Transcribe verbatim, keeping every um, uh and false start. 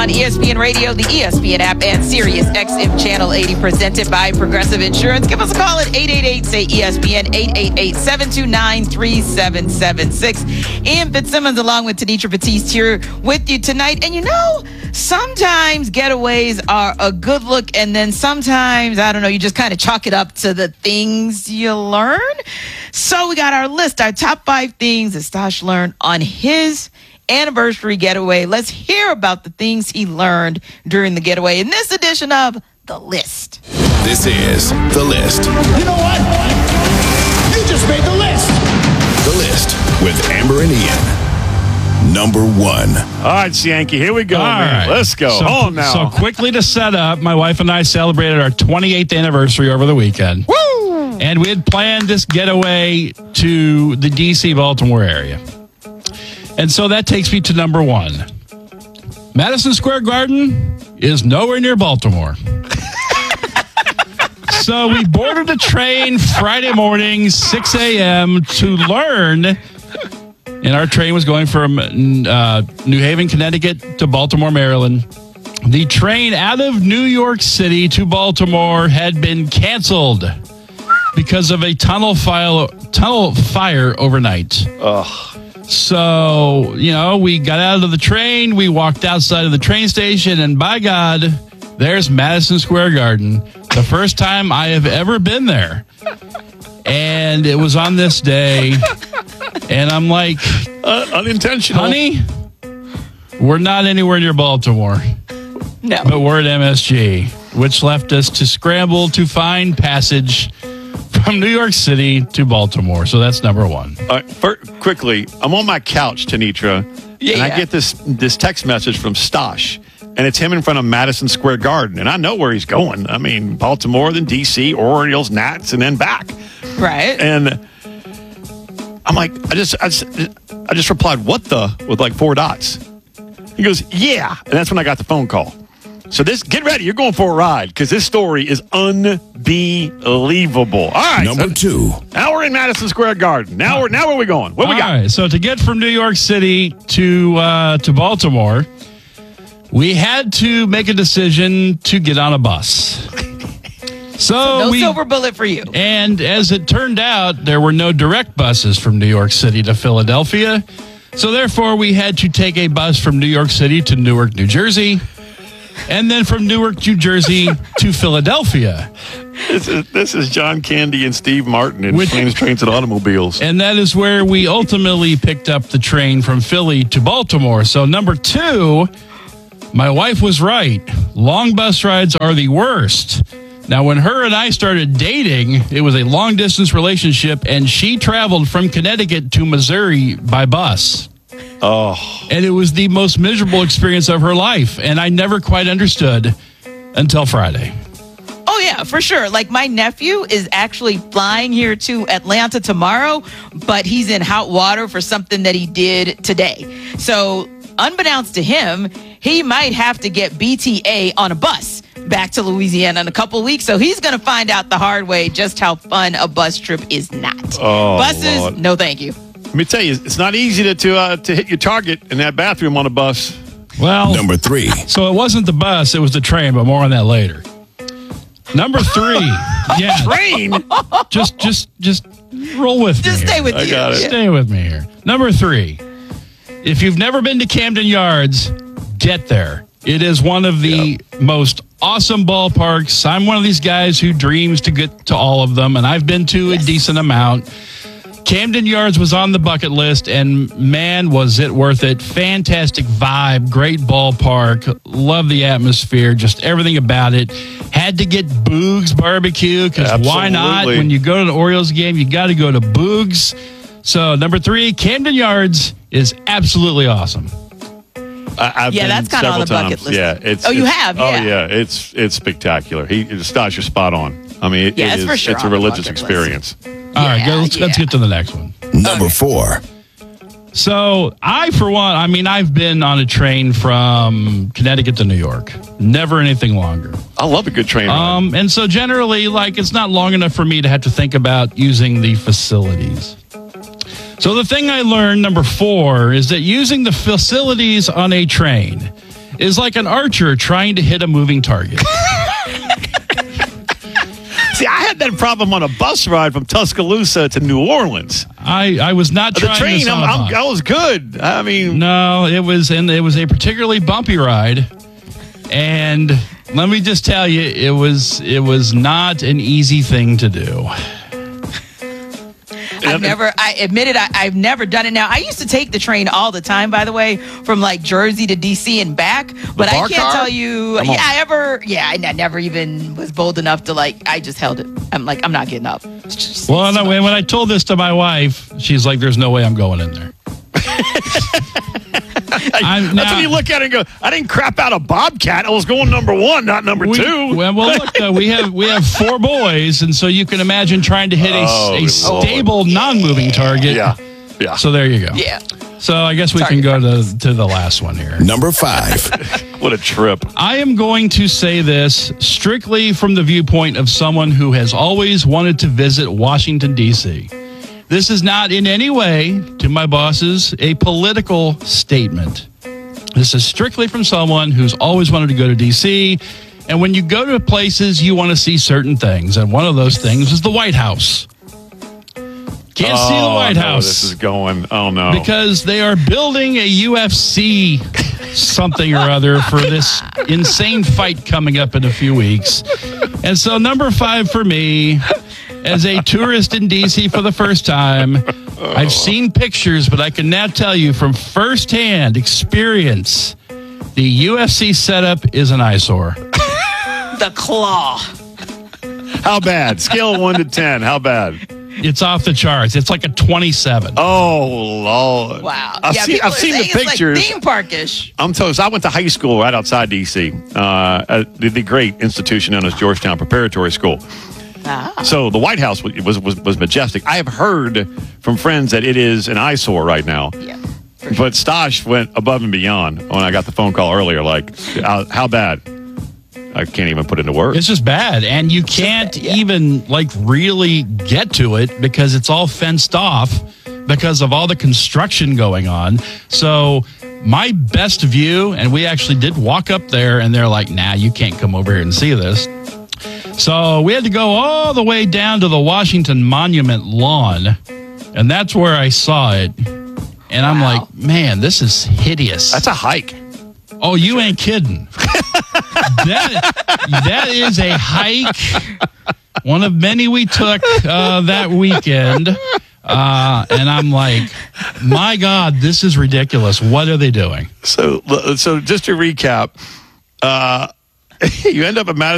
on E S P N Radio, the E S P N app, and Sirius X M Channel eighty, presented by Progressive Insurance. Give us a call at eight eight eight, S A Y, E S P N, eight eight eight, seven two nine, three seven seven six. Ian Fitzsimmons along with Tenitra Batiste here with you tonight. And you know, sometimes getaways are a good look, and then sometimes, I don't know, you just kind of chalk it up to the things you learn. So we got our list, our top five things that Stosh learned on his anniversary getaway. Let's hear about the things he learned during the getaway in this edition of The List. This is The List. You know what? You just made the list. The List with Amber and Ian. Number one. All right, Yankee, here we go, All man. right. Let's go. So, On now. So quickly to set up, my wife and I celebrated our twenty-eighth anniversary over the weekend. Woo! And we had planned this getaway to the D C Baltimore area. And so that takes me to number one. Madison Square Garden is nowhere near Baltimore. So we boarded a train Friday morning, six a.m. to learn. And our train was going from uh, New Haven, Connecticut to Baltimore, Maryland. The train out of New York City to Baltimore had been canceled because of a tunnel fire, tunnel fire overnight. Ugh. So, you know, we got out of the train, we walked outside of the train station, and by God, there's Madison Square Garden. The first time I have ever been there. And it was on this day, and I'm like, Uh, unintentional. honey, we're not anywhere near Baltimore, No. but we're at M S G, which left us to scramble to find passage from New York City to Baltimore. So that's number one. All right, fir- quickly, I'm on my couch, Tenitra, Yeah, and I yeah. get this this text message from Stosh, and it's him in front of Madison Square Garden, and I know where he's going. I mean, Baltimore, then D C, Orioles, Nats, and then back. Right. And I'm like, I just, I just, I just replied, "What the?" with like four dots. He goes, "Yeah," and that's when I got the phone call. So this, get ready, you're going for a ride because this story is unbelievable. All right, Number so two. now we're in Madison Square Garden. Now we're, now where we going? What we All got? right, so to get from New York City to uh, to Baltimore, we had to make a decision to get on a bus. So no we, silver bullet for you. and as it turned out, there were no direct buses from New York City to Philadelphia. So therefore, we had to take a bus from New York City to Newark, New Jersey, and then from Newark, New Jersey to Philadelphia. This is, this is John Candy and Steve Martin in Which- Planes, Trains, and Automobiles. And that is where we ultimately picked up the train from Philly to Baltimore. So number two, my wife was right. Long bus rides are the worst. Now, when her and I started dating, it was a long distance relationship, and she traveled from Connecticut to Missouri by bus. Oh, And it was the most miserable experience of her life. And I never quite understood until Friday. Oh, yeah, for sure. Like, my nephew is actually flying here to Atlanta tomorrow, but he's in hot water for something that he did today. So, unbeknownst to him, he might have to get B T A on a bus back to Louisiana in a couple of weeks. So, he's going to find out the hard way just how fun a bus trip is not. Oh, Buses, Lord. no thank you. let me tell you, it's not easy to to, uh, to hit your target in that bathroom on a bus. Well, Number three. so it wasn't the bus, it was the train, but more on that later. Number three. Yeah. Train? Just just just roll with me. Just here. stay with I you. got it. Yeah. Stay with me here. Number three. If you've never been to Camden Yards, get there. It is one of the most awesome ballparks. I'm one of these guys who dreams to get to all of them, and I've been to a decent amount. Camden Yards was on the bucket list, and man, was it worth it. Fantastic vibe, great ballpark, love the atmosphere, just everything about it. Had to get Boog's Barbecue, because why not? Absolutely. When you go to the Orioles game, you got to go to Boog's. So, number three, Camden Yards is absolutely awesome. I, I've Yeah, been that's kinda on several the bucket times. list. Yeah, it's, Oh, you it's- have? Oh, Yeah. yeah. It's it's spectacular. He, Stosh, you're spot on. I mean, it, Yeah, it it's is, for sure it's a on the religious bucket list. experience. All right, go, let's, let's yeah. get to the next one. Number four. So, I, for one, I mean, I've been on a train from Connecticut to New York. Never anything longer. I love a good train ride. Um, and so generally, like, it's not long enough for me to have to think about using the facilities. So the thing I learned, number four, is that using the facilities on a train is like an archer trying to hit a moving target. See, I had that problem on a bus ride from Tuscaloosa to New Orleans. I, I was not The trying train, this I'm, on. I'm, I was good. I mean, No, it was and it was a particularly bumpy ride, and let me just tell you, it was it was not an easy thing to do. I've never, I admitted I, I've never done it now. I used to take the train all the time, by the way, from like Jersey to D C and back. But I bar can't car? tell you, Come on. yeah, I ever, yeah, I n- never even was bold enough to like, I just held it. I'm like, I'm not getting up. It's just- Well, it's no, too when much. when I told this to my wife, she's like, "There's no way I'm going in there." I'm, that's when you look at it and go, I didn't crap out a Bobcat. I was going number one, not number we, two. Well, well look, uh, we have we have four boys, and so you can imagine trying to hit a, Oh, a Lord. stable, non-moving target. yeah. Yeah. So there you go. Yeah. So I guess we can go to to the last one here. Number five. What a trip. I am going to say this strictly from the viewpoint of someone who has always wanted to visit Washington, D C. This is not in any way, to my bosses, a political statement. This is strictly from someone who's always wanted to go to D C. And when you go to places, you want to see certain things. And one of those things is the White House. Can't see the Oh, White I know where House. This is going. Oh, no. Because they are building a U F C something or other for this insane fight coming up in a few weeks. And so number five for me, as a tourist in D C for the first time, I've seen pictures, but I can now tell you from firsthand experience, the U F C setup is an eyesore. The claw. How bad? Scale of one to ten. How bad? It's off the charts. It's like a twenty-seven. Oh, Lord. Wow. I've yeah, seen, people I've are seen the saying it's pictures. like theme parkish. I'm told. I went to high school right outside D C, uh, at the, the great institution known as Georgetown Preparatory School. Ah. So the White House was, was was was majestic. I have heard from friends that it is an eyesore right now. Yeah. But Stosh went above and beyond when I got the phone call earlier. Like, how, how bad? I can't even put into words. It's just bad, and you can't bad, yeah. even like really get to it because it's all fenced off because of all the construction going on. So my best view, and we actually did walk up there, and they're like, "Nah, you can't come over here and see this." So we had to go all the way down to the Washington Monument lawn, and that's where I saw it. And I'm Wow. like, "Man, this is hideous." That's a hike. Oh, you ain't kidding. that, that is a hike. One of many we took uh, that weekend. Uh, and I'm like, my God, this is ridiculous. What are they doing? So, so just to recap, uh, you end up at Madison.